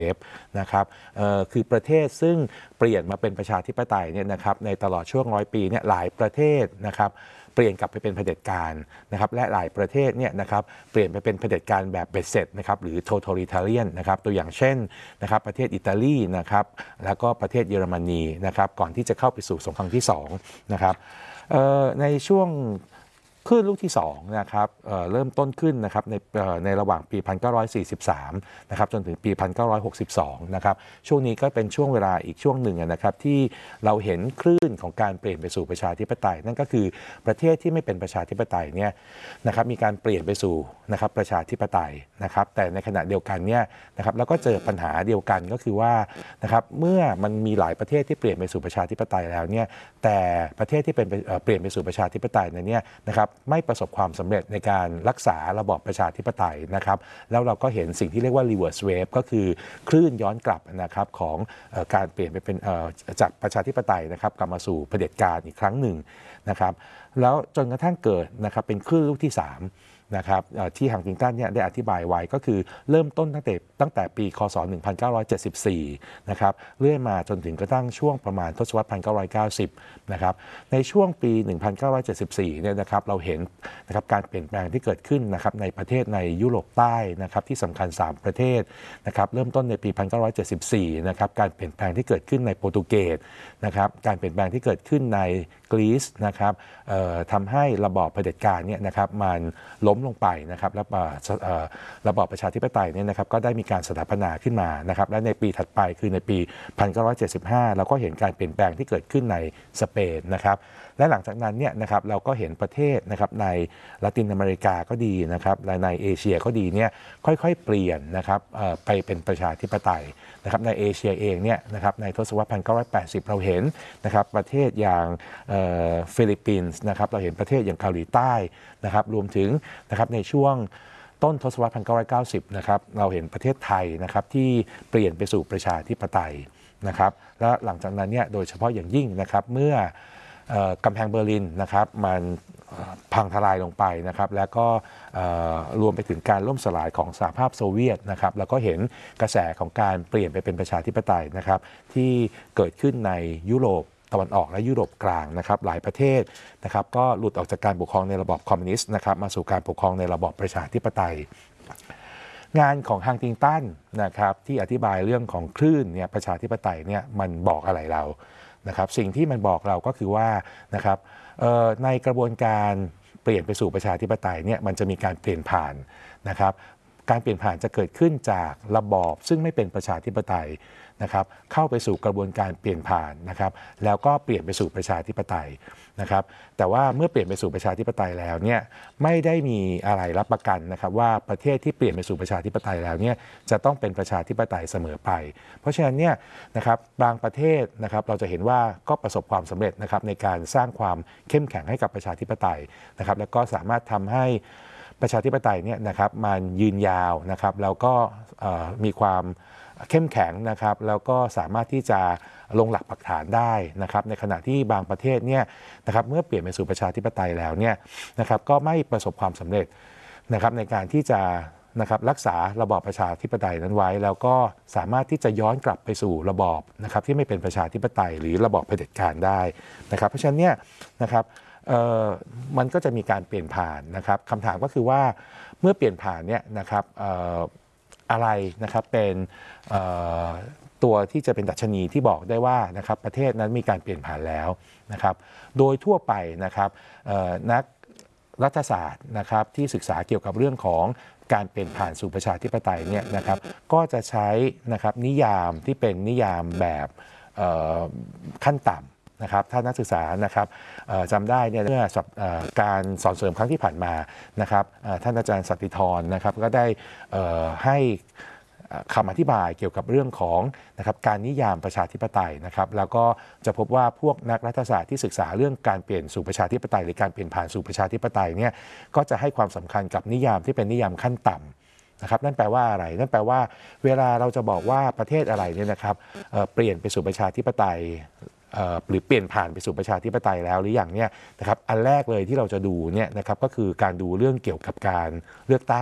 นะครับคือประเทศซึ่งเปลี่ยนมาเป็นประชาธิปไตยเนี่ยนะครับในตลอดช่วง100 ปีเนี่ยหลายประเทศนะครับเปลี่ยนกลับไปเป็นเผด็จการนะครับและหลายประเทศเนี่ยนะครับเปลี่ยนไปเป็นเผด็จการแบบเบ็ดเสร็จนะครับหรือ totalitarian นะครับตัวอย่างเช่นนะครับประเทศอิตาลีนะครับแล้วก็ประเทศเยอรมนีนะครับก่อนที่จะเข้าไปสู่สงครามที่2นะครับในช่วงคลื่นลูกที่2นะครับเริ่มต้นขึ้นนะครับในระหว่างปี 1943 นะครับจนถึงปี 1962 นะครับช่วงนี้ก็เป็นช่วงเวลาอีกช่วงหนึ่งนะครับที่เราเห็นคลื่นของการเปลี่ยนไปสู่ประชาธิปไตยนั่นก็คือประเทศที่ไม่เป็นประชาธิปไตยเนี่ยนะครับมีการเปลี่ยนไปสู่นะครับประชาธิปไตยนะครับแต่ในขณะเดียวกันเนี่ยนะครับแล้วก็เจอปัญหาเดียวกันก็คือว่านะครับเมื่อมันมีหลายประเทศที่เปลี่ยนไปสู่ประชาธิปไตยแล้วเนี่ยแต่ประเทศที่เป็นเปลี่ยนไปสู่ประชาธิปไตยเนี่ยนะครับไม่ประสบความสำเร็จในการรักษาระบอบประชาธิปไตยนะครับแล้วเราก็เห็นสิ่งที่เรียกว่า reverse wave ก็คือคลื่นย้อนกลับนะครับของการเปลี่ยนไปเป็นจากประชาธิปไตยนะครับกลับมาสู่เผด็จการอีกครั้งหนึ่งนะครับแล้วจนกระทั่งเกิดนะครับเป็นคลื่นลูกที่3นะครับที่ฮังติงตันเนี่ยได้อธิบายไว้ก็คือเริ่มต้นตั้งแต่ปีคศ1974นะครับเรื่อยมาจนถึงกระทั่งช่วงประมาณทศวรรษ1990นะครับในช่วงปี 1974 เนี่ยนะครับเราเห็นนะครับการเปลี่ยนแปลงที่เกิดขึ้นนะครับในประเทศในยุโรปใต้นะครับที่สำคัญ3ประเทศนะครับเริ่มต้นในปี 1974 นะครับการเปลี่ยนแปลงที่เกิดขึ้นในโปรตุเกสนะครับการเปลี่ยนแปลงที่เกิดขึ้นในกรีซนะครับทำให้ระบอบเผด็จการเนี่ยนะครับมันล้มลงไปนะครับแล้วระบอบประชาธิปไตยเนี่ยนะครับก็ได้มีการสถาปนาขึ้นมานะครับและในปีถัดไปคือในปี 1975 เราก็เห็นการเปลี่ยนแปลงที่เกิดขึ้นในสเปนนะครับและหลังจากนั้นเนี่ยนะครับเราก็เห็นประเทศนะครับในละตินอเมริกาก็ดีนะครับและในเอเชียก็ดีเนี่ยค่อยๆเปลี่ยนนะครับไปเป็นประชาธิปไตยนะครับในเอเชียเองเนี่ยนะครับในทศวรรษ 1980 เราเห็นนะครับประเทศอย่างฟิลิปปินส์นะครับเราเห็นประเทศอย่างเกาหลีใต้นะครับรวมถึงนะครับในช่วงต้นทศวรรษ 1990 นะครับเราเห็นประเทศไทยนะครับที่เปลี่ยนไปสู่ประชาธิปไตยนะครับและหลังจากนั้นเนี่ยโดยเฉพาะอย่างยิ่งนะครับเมื่อกำแพงเบอร์ลินนะครับมันพังทลายลงไปนะครับแล้วก็รวมไปถึงการล่มสลายของสหภาพโซเวียตนะครับแล้วก็เห็นกระแสของการเปลี่ยนไปเป็นประชาธิปไตยนะครับที่เกิดขึ้นในยุโรปตะวันออกและยุโรปกลางนะครับหลายประเทศนะครับก็หลุดออกจากการปกครองในระบอบคอมมิวนิสต์นะครับมาสู่การปกครองในระบอบประชาธิปไตยงานของฮังติงตันนะครับที่อธิบายเรื่องของคลื่นเนี่ยประชาธิปไตยเนี่ยมันบอกอะไรเรานะครับสิ่งที่มันบอกเราก็คือว่านะครับในกระบวนการเปลี่ยนไปสู่ประชาธิปไตยเนี่ยมันจะมีการเปลี่ยนผ่านนะครับการเปลี่ยนผ่านจะเกิดขึ้นจากระบอบซึ่งไม่เป็นประชาธิปไตยนะครับเข้าไปสู่กระบวนการเปลี่ยนผ่านนะครับแล้วก็เปลี่ยนไปสู่ประชาธิปไตยนะครับแต่ว่าเมื่อเปลี่ยนไปสู่ประชาธิปไตยแล้วเนี่ยไม่ได้มีอะไรรับประกันนะครับว่าประเทศที่เปลี่ยนไปสู่ประชาธิปไตยแล้วเนี่ยจะต้องเป็นประชาธิปไตยเสมอไปเพราะฉะนั้นเนี่ยนะครับบางประเทศนะครับเราจะเห็นว่าก็ประสบความสำเร็จนะครับในการสร้างความเข้มแข็งให้กับประชาธิปไตยนะครับแล้วก็สามารถทำให้ประชาธิปไตยเนี่ยนะครับมันยืนยาวนะครับแล้วก็มีความเข้มแข็งนะครับแล้วก็สามารถที่จะลงหลักปักฐานได้นะครับในขณะที่บางประเทศเนี่ยนะครับเมื่อเปลี่ยนไปสู่ประชาธิปไตยแล้วเนี่ยนะครับก็ไม่ประสบความสำเร็จนะครับในการที่จะนะครับรักษาระบอบประชาธิปไตยนั้นไว้แล้วก็สามารถที่จะย้อนกลับไปสู่ระบอบนะครับที่ไม่เป็นประชาธิปไตยหรือระบอบเผด็จการได้นะครับเพราะฉะนั้นเนี่ยนะครับมันก็จะมีการเปลี่ยนผ่านนะครับคำถามก็คือว่าเมื่อเปลี่ยนผ่านเนี่ยนะครับอะไรนะครับเป็นตัวที่จะเป็นดัชนีที่บอกได้ว่านะครับประเทศนั้นมีการเปลี่ยนผ่านแล้วนะครับโดยทั่วไปนะครับนักรัฐศาสตร์นะครับที่ศึกษาเกี่ยวกับเรื่องของการเปลี่ยนผ่านสู่ประชาธิปไตยเนี่ยนะครับก็จะใช้นะครับนิยามที่เป็นนิยามแบบขั้นต่ำนะครับถ้านักศึกษานะครับจำได้เนี่ยเมื่อการสอนเสริมครั้งที่ผ่านมานะครับท่านอาจารย์สัตติธรนะครับก็ได้ให้คำอธิบายเกี่ยวกับเรื่องของนะครับการนิยามประชาธิปไตยนะครับแล้วก็จะพบว่าพวกนักรัฐศาสตร์ที่ศึกษาเรื่องการเปลี่ยนสู่ประชาธิปไตยหรือการเปลี่ยนผ่านสู่ประชาธิปไตยเนี่ยก็จะให้ความสำคัญกับนิยามที่เป็นนิยามขั้นต่ำนะครับนั่นแปลว่าอะไรนั่นแปลว่าเวลาเราจะบอกว่าประเทศอะไรเนี่ยนะครับเปลี่ยนไปสู่ประชาธิปไตยหรือเปลี่ยนผ่านไปสู่ประชาธิปไตยแล้วหรืออย่างเนี่ยนะครับอันแรกเลยที่เราจะดูเนี่ยนะครับก็คือการดูเรื่องเกี่ยวกับการเลือกตั้ง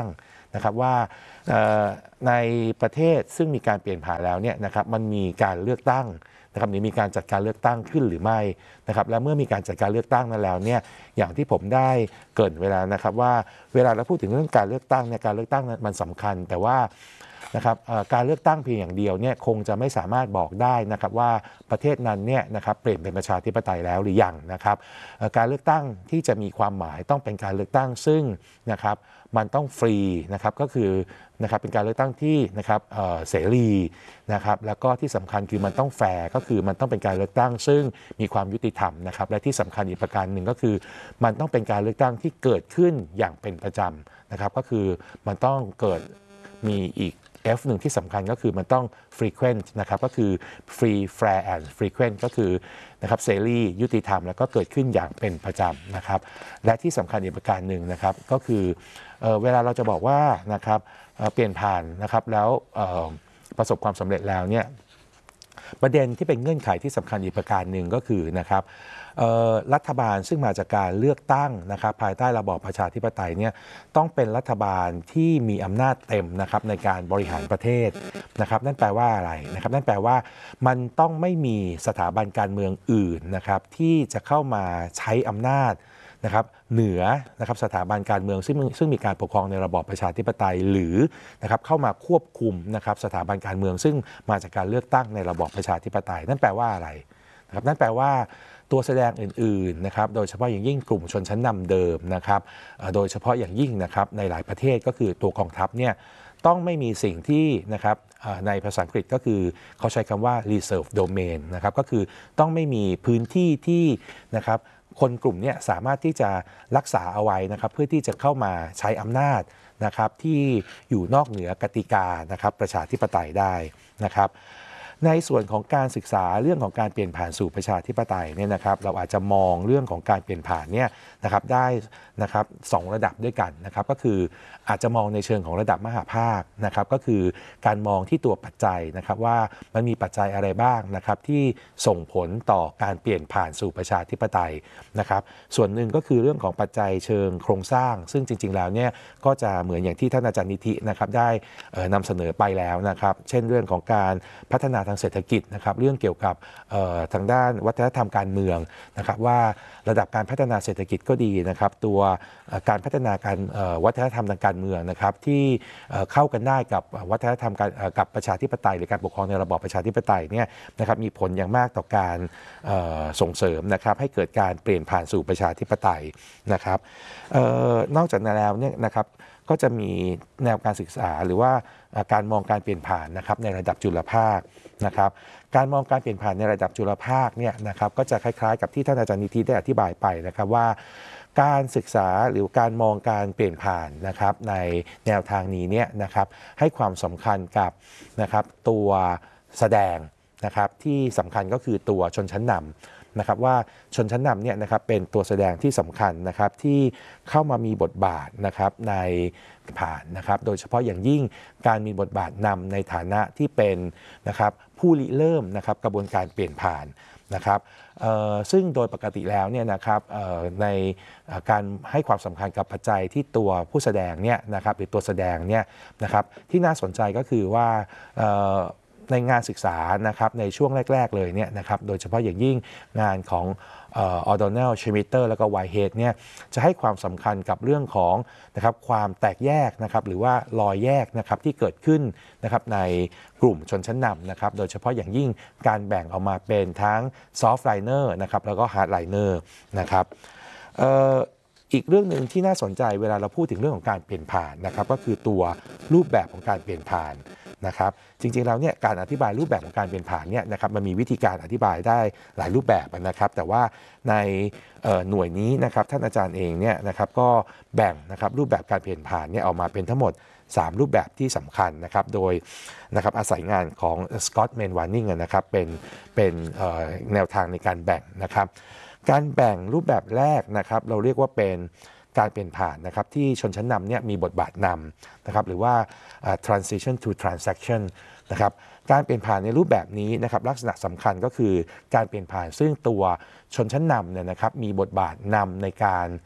นะครับว่าในประเทศซึ่งมีการเปลี่ยนผ่านแล้วเนี่ยนะครับมันมีการเลือกตั้งนะครับหรือมีการจัดการเลือกตั้งขึ้นหรือไม่นะครับและเมื่อมีการจัดการเลือกตั้งนั้นแล้วเนี่ยอย่างที่ผมได้เกริ่นเวลานะครับว่าเวลาเราพูดถึงเรื่องการเลือกตั้งเนี่ยการเลือกตั้งนั้นมันสำคัญแต่ว่านะครับการเลือกตั้งเพียงอย่างเดียวเนี่ยคงจะไม่สามารถบอกได้นะครับว่าประเทศนั้นเนี่ยนะครับเปลี่ยนเป็นประชาธิปไตยแล้วหรือยังนะครับการเลือกตั้งที่จะมีความหมายต้องเป็นการเลือกตั้งซึ่งนะครับมันต้องฟรีนะครับก็คือนะครับเป็นการเลือกตั้งที่นะครับเสรีนะครับแล้วก็ที่สำคัญคือมันต้องแฟร์ก็คือมันต้องเป็นการเลือกตั้งซึ่งมีความยุติธรรมนะครับและที่สำคัญอีกประการหนึ่งก็คือมันต้องเป็นการเลือกตั้งที่เกิดขึ้นอย่างเป็นประจำนะครับก็คือมันต้องเกิดมีอีก F หนึ่งที่สำคัญก็คือมันต้อง frequent นะครับก็คือ free fair and frequent ก็คือนะครับเสรียุติธรรมแล้วก็เกิดขึ้นอย่างเป็นประจำนะครับและที่สำคัญอีกประการหนึ่งนะครับก็คือเวลาเราจะบอกว่านะครับเปลี่ยนผ่านนะครับแล้วประสบความสำเร็จแล้วเนี่ยประเด็นที่เป็นเงื่อนไขที่สำคัญอีกประการหนึ่งก็คือนะครับรัฐบาลซึ่งมาจากการเลือกตั้งนะครับภายใต้ระบอบประชาธิปไตยเนี่ยต้องเป็นรัฐบาลที่มีอำนาจเต็มนะครับในการบริหารประเทศนะครับนั่นแปลว่าอะไรนะครับนั่นแปลว่ามันต้องไม่มีสถาบันการเมืองอื่นนะครับที่จะเข้ามาใช้อำนาจนะครับเหนือนะครับสถาบันการเมืองซึ่งมีการปกครองในระบอบประชาธิปไตยหรือนะครับเข้ามาควบคุมนะครับสถาบันการเมืองซึ่งมาจากการเลือกตั้งในระบอบประชาธิปไตยนั่นแปลว่าอะไรนะครับนั่นแปลว่าตัวแสดงอื่นๆนะครับโดยเฉพาะอย่างยิ่งกลุ่มชนชั้นนำเดิมนะครับโดยเฉพาะอย่างยิ่งนะครับในหลายประเทศก็คือตัวกองทัพเนี่ยต้องไม่มีสิ่งที่นะครับในภาษาอังกฤษก็คือเขาใช้คำว่า reserve domain นะครับก็คือต้องไม่มีพื้นที่ที่นะครับคนกลุ่มนี้สามารถที่จะรักษาเอาไว้นะครับเพื่อที่จะเข้ามาใช้อำนาจนะครับที่อยู่นอกเหนือกติกานะครับประชาธิปไตยได้นะครับในส่วนของการศึกษาเรื่องของการเปลี่ยนผ่านสู่ประชาธิปไตยเนี่ยนะครับเราอาจจะมองเรื่องของการเปลี่ยนผ่านเนี่ยนะครับได้นะครับ2ระดับด้วยกันนะครับก็คืออาจจะมองในเชิงของระดับมหาภาคนะครับก็คือการมองที่ตัวปัจจัยนะครับว่ามันมีปัจจัยอะไรบ้างนะครับที่ส่งผลต่อการเปลี่ยนผ่านสู่ประชาธิปไตยนะครับส่วนหนึ่งก็คือเรื่องของปัจจัยเชิงโครงสร้างซึ่งจริงๆแล้วเนี่ยก็จะเหมือนอย่างที่ท่านอาจารย์นิธินะครับได้นำเสนอไปแล้วนะครับเช่นเรื่องของการพัฒนาทางเศรษฐกิจนะครับเรื่องเกี่ยวกับทางด้านวัฒนธรรมการเมืองนะครับว่าระดับการพัฒนาเศรษฐกิจก็ดีนะครับตัวการพัฒนาการวัฒนธรรมทางการเมืองนะครับที่เข้ากันได้กับวัฒนธรรมกับประชาธิปไตยหรือการปกครองในระบอบประชาธิปไตยเนี่ยนะครับมีผลอย่างมากต่อการส่งเสริมนะครับให้เกิดการเปลี่ยนผ่านสู่ประชาธิปไตยนะครับนอกจากนั้นแล้วเนี่ยนะครับก็จะมีแนวการศึกษาหรือว่าการมองการเปลี่ยนผ่านนะครับในระดับจุลภาคนะครับการมองการเปลี่ยนผ่านในระดับจุลภาคเนี่ยนะครับก็จะคล้ายๆกับที่ท่านอาจารย์นิธิได้อธิบายไปนะครับว่าการศึกษาหรือการมองการเปลี่ยนผ่านนะครับในแนวทางนี้เนี่ยนะครับให้ความสำคัญกับนะครับตัวแสดงนะครับที่สำคัญก็คือตัวชนชั้นนำนะครับว่าชนชั้นนำเนี่ยนะครับเป็นตัวแสดงที่สำคัญนะครับที่เข้ามามีบทบาทนะครับในผ่านนะครับโดยเฉพาะอย่างยิ่งการมีบทบาทนำในฐานะที่เป็นนะครับผู้ริเริ่มนะครับกระบวนการเปลี่ยนผ่านนะครับซึ่งโดยปกติแล้วเนี่ยนะครับในการให้ความสำคัญกับปัจจัยที่ตัวผู้แสดงเนี่ยนะครับหรือตัวแสดงเนี่ยนะครับที่น่าสนใจก็คือว่าในงานศึกษานะครับในช่วงแรกๆเลยเนี่ยนะครับโดยเฉพาะอย่างยิ่งงานของออโดเนลเชมิเตอร์แล้วก็ไวท์เฮดเนี่ยจะให้ความสำคัญกับเรื่องของนะครับความแตกแยกนะครับหรือว่ารอยแยกนะครับที่เกิดขึ้นนะครับในกลุ่มชนชั้นนำนะครับโดยเฉพาะอย่างยิ่งการแบ่งออกมาเป็นทั้งซอฟต์ไลเนอร์นะครับแล้วก็ฮาร์ดไลเนอร์นะครับอีกเรื่องหนึ่งที่น่าสนใจเวลาเราพูดถึงเรื่องของการเปลี่ยนผ่านนะครับก็คือตัวรูปแบบของการเปลี่ยนผ่านนะครับจริงๆแล้วเนี่ยการอธิบายรูปแบบของการเปลี่ยนผ่านเนี่ยนะครับมันมีวิธีการอธิบายได้หลายรูปแบบนะครับแต่ว่าในหน่วยนี้นะครับท่านอาจารย์เองเนี่ยนะครับก็แบ่งนะครับรูปแบบการเปลี่ยนผ่านเนี่ยออกมาเป็นทั้งหมด3รูปแบบที่สำคัญนะครับโดยนะครับอาศัยงานของสกอตต์ เมนวานิงนะครับเป็นแนวทางในการแบ่งนะครับการแบ่งรูปแบบแรกนะครับเราเรียกว่าเป็นการเปลี่ยนผ่านนะครับที่ชนชั้นนำเนี่ยมีบทบาทนำนะครับหรือว่า transition to transaction นะครับการเปลี่ยนผ่านในรูปแบบนี้นะครับลักษณะสำคัญก็คือการเปลี่ยนผ่านซึ่งตัวชนชั้นนำเนี่ยนะครับมีบทบาทนำในการเป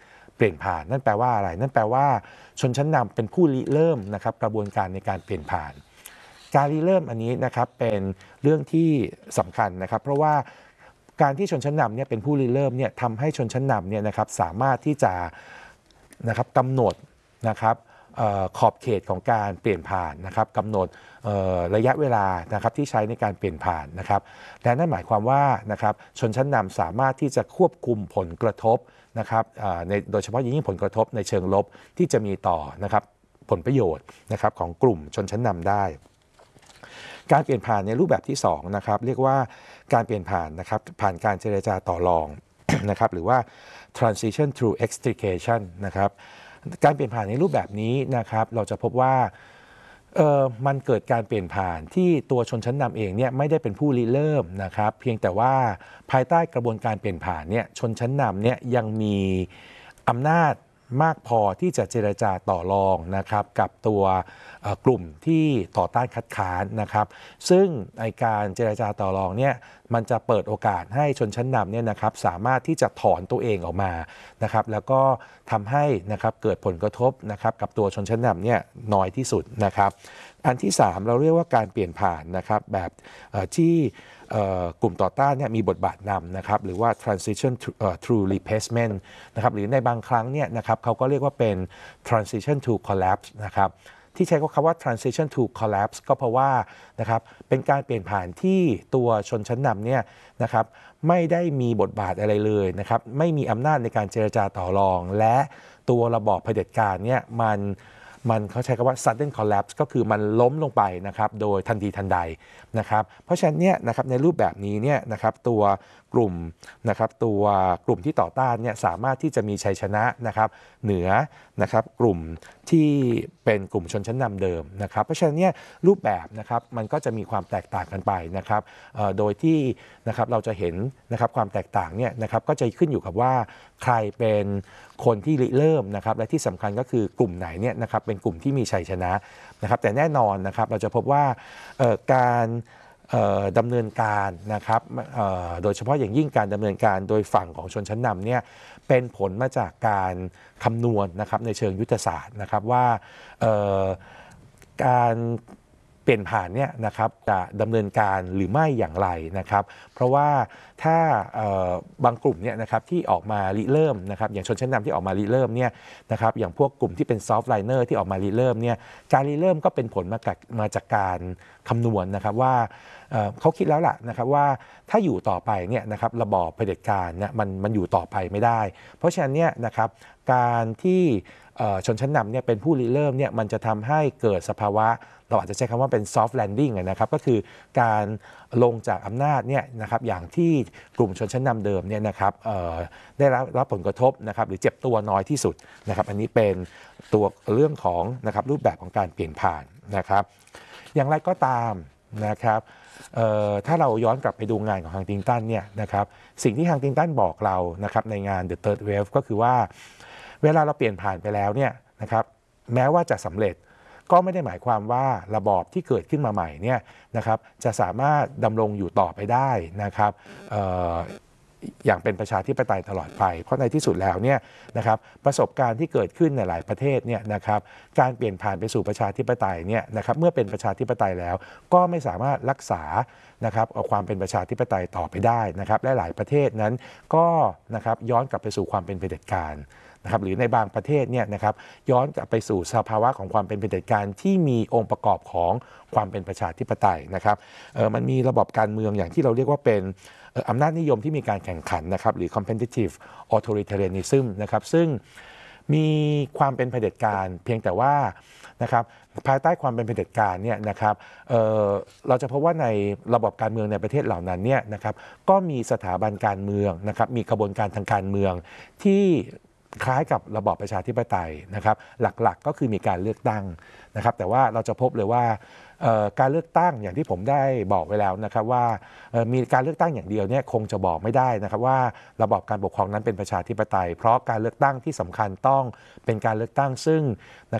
ลี่ยนผ่านนั่นแปลว่าอะไรนั่นแปลว่าชนชั้นนำเป็นผู้ริเริ่มนะครับกระบวนการในการเปลี่ยนผ่านการริเริ่มอันนี้นะครับเป็นเรื่องที่สำคัญนะครับเพราะว่าการที่ชนชั้นนำเนี่ยเป็นผู้ริเริ่มเนี่ยทำให้ชนชั้นนำเนี่ยนะครับสามารถที่จะนะครับกำหนดนะครับขอบเขตของการเปลี่ยนผ่านนะครับกำหนดระยะเวลานะครับที่ใช้ในการเปลี่ยนผ่านนะครับและนั่นหมายความว่านะครับชนชั้นนำสามารถที่จะควบคุมผลกระทบนะครับโดยเฉพาะยิ่งผลกระทบในเชิงลบที่จะมีต่อนะครับผลประโยชน์นะครับของกลุ่มชนชั้นนำได้การเปลี่ยนผ่านในรูปแบบที่2นะครับเรียกว่าการเปลี่ยนผ่านนะครับผ่านการเจรจาต่อรอง นะครับหรือว่า transition through extrication นะครับการเปลี่ยนผ่านในรูปแบบนี้นะครับเราจะพบว่ามันเกิดการเปลี่ยนผ่านที่ตัวชนชั้นนำเองเนี่ยไม่ได้เป็นผู้ริเริ่มนะครับเพียงแต่ว่าภายใต้กระบวนการเปลี่ยนผ่านเนี่ยชนชั้นนำเนี่ยยังมีอำนาจมากพอที่จะเจรจาต่อรองนะครับกับตัวกลุ่มที่ต่อต้านคัดค้านนะครับซึ่งในการเจรจาต่อรองเนี่ยมันจะเปิดโอกาสให้ชนชั้นนำเนี่ยนะครับสามารถที่จะถอนตัวเองออกมานะครับแล้วก็ทำให้นะครับเกิดผลกระทบนะครับกับตัวชนชั้นนำเนี่ยน้อยที่สุดนะครับอันที่3เราเรียกว่าการเปลี่ยนผ่านนะครับแบบที่กลุ่มต่อต้านเนี่ยมีบทบาทนำนะครับหรือว่า transition through replacement นะครับหรือในบางครั้งเนี่ยนะครับเขาก็เรียกว่าเป็น transition to collapse นะครับที่ใช้คำว่า transition to collapse ก็เพราะว่านะครับเป็นการเปลี่ยนผ่านที่ตัวชนชั้นนำเนี่ยนะครับไม่ได้มีบทบาทอะไรเลยนะครับไม่มีอำนาจในการเจรจาต่อรองและตัวระบอบเผด็จการเนี่ยมันเขาใช้คำว่า sudden collapse ก็คือมันล้มลงไปนะครับโดยทันทีทันใดนะครับเพราะฉะนั้นเนี่ยนะครับในรูปแบบนี้เนี่ยนะครับตัวกลุ่มนะครับตัวกลุ่มที่ต่อต้านเนี่ยสามารถที่จะมีชัยชนะนะครับเหนือนะครับกลุ่มที่เป็นกลุ่มชนชั้นนำเดิมนะครับเพราะฉะนั้นเนี่ยรูปแบบนะครับมันก็จะมีความแตกต่างกันไปนะครับโดยที่นะครับเราจะเห็นนะครับความแตกต่างเนี่ยนะครับก็จะขึ้นอยู่กับว่าใครเป็นคนที่ริเริ่มนะครับและที่สำคัญก็คือกลุ่มไหนเนี่ยนะครับเป็นกลุ่มที่มีชัยชนะนะครับแต่แน่นอนนะครับเราจะพบว่าการดำเนินการนะครับโดยเฉพาะอย่างยิ่งการดำเนินการโดยฝั่งของชนชั้นนำเนี่ยเป็นผลมาจากการคำนวณนะครับในเชิงยุทธศาสตร์นะครับว่าการเปลี่ยนผ่านเนี่ยนะครับจะดำเนินการหรือไม่อย่างไรนะครับเพราะว่าถ้าบางกลุ่มเนี่ยนะครับที่ออกมาริเริ่มนะครับอย่างชนชั้นนำที่ออกมาริเริ่มเนี่ยนะครับอย่างพวกกลุ่มที่เป็นซอฟต์ไลเนอร์ที่ออกมาริเริ่มเนี่ยการริเริ่มก็เป็นผลมาจากการคำนวณนะครับว่าเขาคิดแล้วล่ะนะครับว่าถ้าอยู่ต่อไปเนี่ยนะครับระบอบเผด็จการเนี่ยมันอยู่ต่อไปไม่ได้เพราะฉะนั้นเนี่ยนะครับการที่ชนชั้นนำเนี่ยเป็นผู้ริเริ่มเนี่ยมันจะทำให้เกิดสภาวะเราอาจจะใช้คำว่าเป็น soft landing นะครับก็คือการลงจากอำนาจเนี่ยนะครับอย่างที่กลุ่มชนชั้นนำเดิมเนี่ยนะครับได้รับผลกระทบนะครับหรือเจ็บตัวน้อยที่สุดนะครับอันนี้เป็นตัวเรื่องของนะครับรูปแบบของการเปลี่ยนผ่านนะครับอย่างไรก็ตามนะครับถ้าเราย้อนกลับไปดูงานของฮังติงตันเนี่ยนะครับสิ่งที่ฮังติงตันบอกเรานะครับในงาน The Third Wave ก็คือว่าเวลาเราเปลี่ยนผ่านไปแล้วเนี่ยนะครับแม้ว่าจะสำเร็จก็ไม่ได้หมายความว่าระบอบที่เกิดขึ้นมาใหม่เนี่ยนะครับจะสามารถดำรงอยู่ต่อไปได้นะครับอย่างเป็นประชาธิปไตยตลอดไปเพราะในที่สุดแล้วเนี่ยนะครับประสบการณ์ที่เกิดขึ้นในหลายประเทศเนี่ยนะครับการเปลี่ยนผ่านไปสู่ประชาธิปไตยเนี่ยนะครับเมื่อเป็นประชาธิปไตยแล้วก็ไม่สามารถรักษานะครับเอาความเป็นประชาธิปไตยต่อไปได้นะครับและหลายประเทศนั้นก็นะครับย้อนกลับไปสู่ความเป็นเผด็จการนะครับหรือในบางประเทศเนี่ยนะครับย้อนกลับไปสู่สภาวะของความเป็นเผด็จการที่มีองค์ประกอบของความเป็นประชาธิปไตยนะครับมันมีระบบการเมืองอย่างที่เราเรียกว่าเป็นอำนาจนิยมที่มีการแข่งขันนะครับหรือ competitive authoritarianism นะครับซึ่งมีความเป็นเผด็จการเพียงแต่ว่านะครับภายใต้ความเป็นเผด็จการเนี่ยนะครับเราจะพบว่าในระบบการเมืองในประเทศเหล่านั้นเนี่ยนะครับก็มีสถาบันการเมืองนะครับมีกระบวนการทางการเมืองที่คล้ายกับระบอบประชาธิปไตยนะครับหลักๆก็คือมีการเลือกตั้งนะครับแต่ว่าเราจะพบเลยว่าการเลือกตั้งอย่างที่ผมได้บอกไว้แล้วนะครับว่ามีการเลือกตั้งอย่างเดียวเนี่ยคงจะบอกไม่ได้นะครับว่าระบอบการปกครองนั้นเป็นประชาธิปไตยเพราะการเลือกตั้งที่สำคัญต้องเป็นการเลือกตั้งซึ่งนะครับ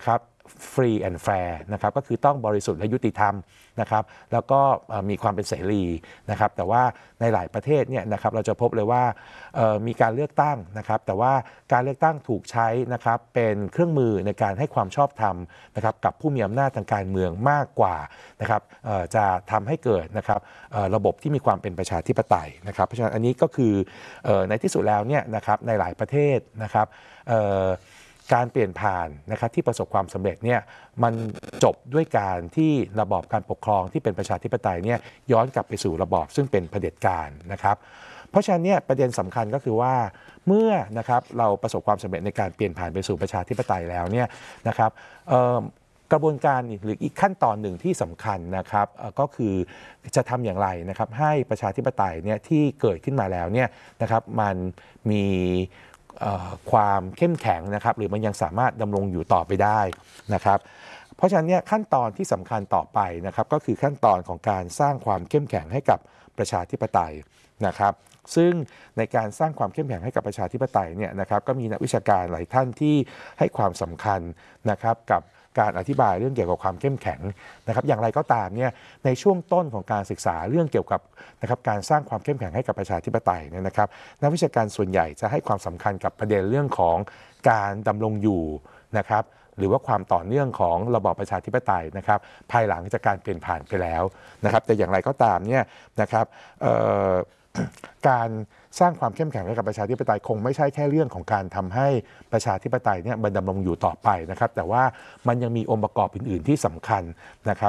free and fair นะครับก็คือต้องบริสุทธิ์และยุติธรรมนะครับแล้วก็มีความเป็นเสรีนะครับแต่ว่าในหลายประเทศเนี่ยนะครับเราจะพบเลยว่ามีการเลือกตั้งนะครับแต่ว่าการเลือกตั้งถูกใช้นะครับเป็นเครื่องมือในการให้ความชอบธรรมนะครับกับผู้มีอำนาจทางการเมืองมากกว่านะครับจะทำให้เกิดนะครับระบบที่มีความเป็นประชาธิปไตยนะครับเพราะฉะนั้นอันนี้ก็คือในที่สุดแล้วเนี่ยนะครับในหลายประเทศนะครับการเปลี่ยนผ่านนะครับที่ประสบความสำเร็จเนี่ยมันจบด้วยการที่ระบอบการปกครองที่เป็นประชาธิปไตยเนี่ยย้อนกลับไปสู่ระบอบซึ่งเป็นเผด็จการนะครับเพราะฉะนั้นเนี่ยประเด็นสำคัญก็คือว่าเมื่อนะครับเราประสบความสำเร็จในการเปลี่ยนผ่านไปสู่ประชาธิปไตยแล้วเนี่ยนะครับกระบวนการหรืออีกขั้นตอนหนึ่งที่สำคัญนะครับก็คือจะทำอย่างไรนะครับให้ประชาธิปไตยเนี่ยที่เกิดขึ้นมาแล้วเนี่ยนะครับมันมีความเข้มแข็งนะครับหรือมันยังสามารถดำรงอยู่ต่อไปได้นะครับเพราะฉะนั้นเนี่ยขั้นตอนที่สำคัญต่อไปนะครับก็คือขั้นตอนของการสร้างความเข้มแข็งให้กับประชาธิปไตยนะครับซึ่งในการสร้างความเข้มแข็งให้กับประชาธิปไตยเนี่ยนะครับก็มีนักวิชาการหลายท่านที่ให้ความสำคัญนะครับกับการอธิบายเรื่องเกี่ยวกับความเข้มแข็งนะครับอย่างไรก็ตามเนี่ยในช่วงต้นของการศึกษาเรื่องเกี่ยวกับนะครับการสร้างความเข้มแข็งให้กับประชาธิปไตยเนี่ยนะครับนักวิชาการส่วนใหญ่จะให้ความสำคัญกับประเด็นเรื่องของการดำรงอยู่นะครับหรือว่าความต่อเนื่องของระบอบประชาธิปไตยนะครับภายหลังจากการเปลี่ยนผ่านไปแล้วนะครับแต่อย่างไรก็ตามเนี่ยนะครับการสร้างความเข้มแข็งให้กับประชาธิปไตยคงไม่ใช่แค่เรื่องของการทำให้ประชาธิปไตยเนี่ยมันดำรงอยู่ต่อไปนะครับแต่ว่ามันยังมีองค์ประกอบอื่นๆที่สำคัญนะครับ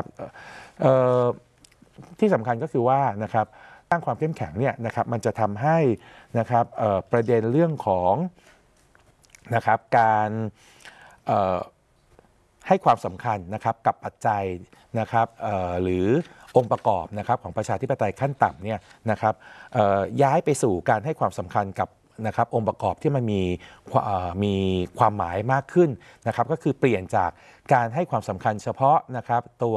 ที่สำคัญก็คือว่านะครับสร้างความเข้มแข็งเนี่ยนะครับมันจะทำให้นะครับประเด็นเรื่องของนะครับการให้ความสำคัญนะครับกับปัจจัยนะครับหรือองค์ประกอบนะครับของประชาธิปไตยขั้นต่ำเนี่ยนะครับย้ายไปสู่การให้ความสำคัญกับนะครับองค์ประกอบที่มันมีความหมายมากขึ้นนะครับก็คือเปลี่ยนจากการให้ความสำคัญเฉพาะนะครับตัว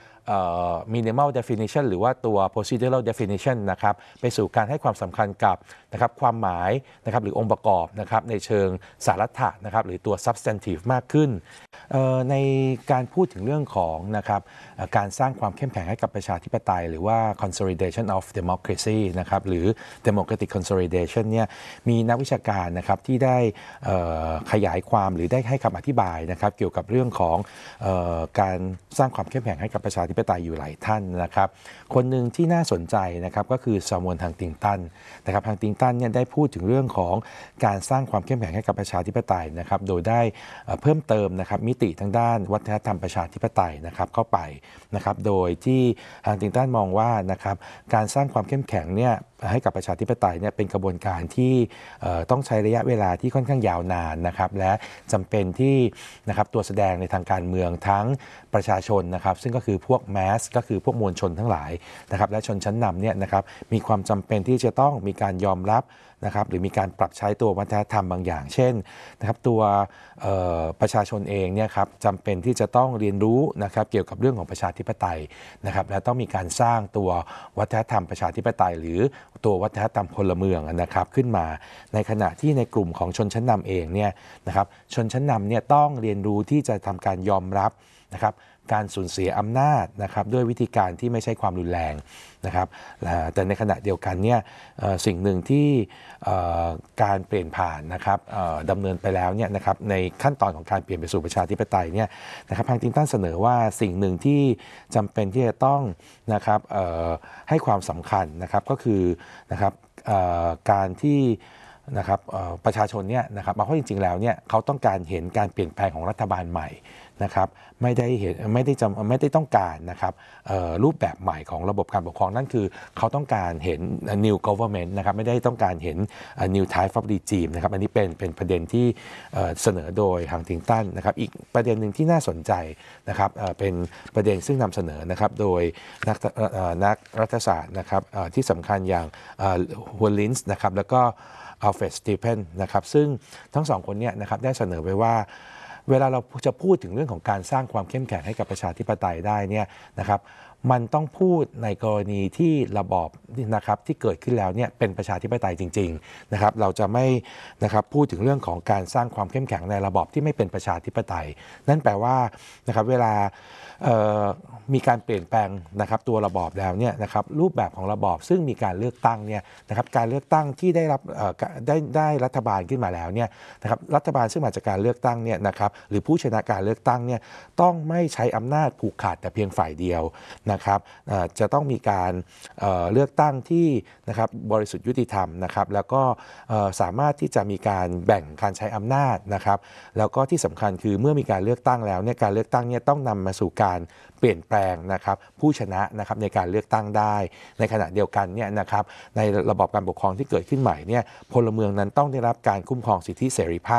minimal definition หรือว่าตัว procedural definition นะครับไปสู่การให้ความสำคัญกับนะครับความหมายนะครับหรือองค์ประกอบนะครับในเชิงสารัตถะนะครับหรือตัว substantive มากขึ้นในการพูดถึงเรื่องของนะครับการสร้างความเข้มแข็งให้กับประชาธิปไตยหรือว่า consolidation of democracy นะครับหรือ democratic consolidation เนี่ยมีนักวิชาการนะครับที่ได้ขยายความหรือได้ให้คำอธิบายนะครับเกี่ยวกับเรื่องของการสร้างความเข้มแข็งให้กับประชาธิปไตยอยู่หลายท่านนะครับคนหนึ่งที่น่าสนใจนะครับก็คือซามวล ฮังติงตันนะครับฮังติงตันเนี่ยได้พูดถึงเรื่องของการสร้างความเข้มแข็งให้กับประชาธิปไตยนะครับโดยได้เพิ่มเติมนะครับมิติทางด้านวัฒนธรรมประชาธิปไตยนะครับเข้าไปนะครับโดยที่ฮังติงตันมองว่านะครับการสร้างความเข้มแข็งเนี่ยให้กับประชาธิปไตยเนี่ยเป็นกระบวนการที่ต้องใช้ระยะเวลาที่ค่อนข้างยาวนานนะครับและจำเป็นที่นะครับตัวแสดงในทางการเมืองทั้งประชาชนนะครับซึ่งก็คือพวกแมสก็คือพวกมวลชนทั้งหลายนะครับและชนชั้นนำเนี่ยนะครับมีความจำเป็นที่จะต้องมีการยอมรับนะครับหรือมีการปรับใช้ตัววัฒนธรรมบางอย่างเช่นนะครับตัวประชาชนเองเนี่ยครับจำเป็นที่จะต้องเรียนรู้นะครับเกี่ยวกับเรื่องของประชาธิปไตยนะครับและต้องมีการสร้างตัววัฒนธรรมประชาธิปไตยหรือตัววัฒนธรรมพลเมืองนะครับขึ้นมาในขณะที่ในกลุ่มของชนชั้นนำเองเนี่ยนะครับชนชั้นนำเนี่ยต้องเรียนรู้ที่จะทำการยอมรับนะครับการสูญเสียอำนาจนะครับด้วยวิธีการที่ไม่ใช่ความรุนแรงนะครับแต่ในขณะเดียวกันเนี่ยสิ่งหนึ่งที่การเปลี่ยนผ่านนะครับดำเนินไปแล้วเนี่ยนะครับในขั้นตอนของการเปลี่ยนไปสู่ประชาธิปไตยเนี่ยนะครับฮังติงตันเสนอว่าสิ่งหนึ่งที่จำเป็นที่จะต้องนะครับให้ความสำคัญนะครับก็คือนะครับการที่นะครับประชาชนเนี่ยนะครับเพราะจริงๆแล้วเนี่ยเขาต้องการเห็นการเปลี่ยนแปลงของรัฐบาลใหม่นะครับไม่ได้ต้องการนะครับรูปแบบใหม่ของระบบการปกครองนั่นคือเขาต้องการเห็น new government นะครับไม่ได้ต้องการเห็น new type of regime นะครับอันนี้เป็นประเด็นที่เสนอโดยฮังติงตันนะครับอีกประเด็นหนึ่งที่น่าสนใจนะครับเป็นประเด็นซึ่งนำเสนอนะครับโดยนักรัฐศาสตร์นะครับที่สำคัญอย่างฮัวลินส์นะครับแล้วก็อัลเฟรด สตีเฟนนะครับซึ่งทั้งสองคนเนี่ยนะครับได้เสนอไว้ว่าเวลาเราจะพูดถึงเรื่องของการสร้างความเข้มแข็งให้กับประชาธิปไตยได้เนี่ยนะครับมันต้องพูดในกรณีที่ระบอบนะครับที่เกิดขึ้นแล้วเนี่ยเป็นประชาธิปไตยจริงๆนะครับเราจะไม่นะครับพูดถึงเรื่องของการสร้างความเข้มแข็งในระบอบที่ไม่เป็นประชาธิปไตยนั่นแปลว่านะครับเวลามีการเปลี่ยนแปลงนะครับตัวระบอบแล้วเนี่ยนะครับรูปแบบของระบอบซึ่งมีการเลือกตั้งเนี่ยนะครับการเลือกตั้งที่ได้รับได้รัฐบาลขึ้นมาแล้วเนี่ยนะครับรัฐบาลซึ่งมาจากการเลือกตั้งเนี่ยนะครับหรือผู้ชนะการเลือกตั้งเนี่ยต้องไม่ใช้อำนาจผูกขาดแต่เพียงฝ่ายเดียวนะครับจะต้องมีการเลือกตั้งที่นะครับบริสุทธิ์ยุติธรรมนะครับแล้วก็สามารถที่จะมีการแบ่งการใช้อำนาจนะครับแล้วก็ที่สำคัญคือเมื่อมีการเลือกตั้งแล้วเนี่ยการเลือกตั้งเนี่ยต้องนำมาสู่การเปลี่ยนแปลงนะครับผู้ชนะนะครับในการเลือกตั้งได้ในขณะเดียวกันเนี่ยนะครับในระบอบการปกครองที่เกิดขึ้นใหม่เนี่ยพลเมืองนั้นต้องได้รับการคุ้มครองสิทธิเสรีภาพ